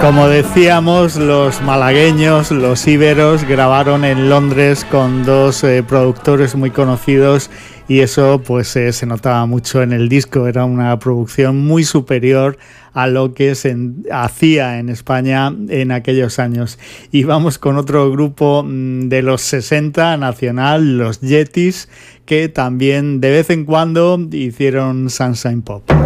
Como decíamos, los malagueños, los íberos, grabaron en Londres con dos productores muy conocidos y eso pues se notaba mucho en el disco. Era una producción muy superior a lo que se hacía en España en aquellos años. Y vamos con otro grupo de los 60 nacional, los Yetis, que también de vez en cuando hicieron Sunshine Pop.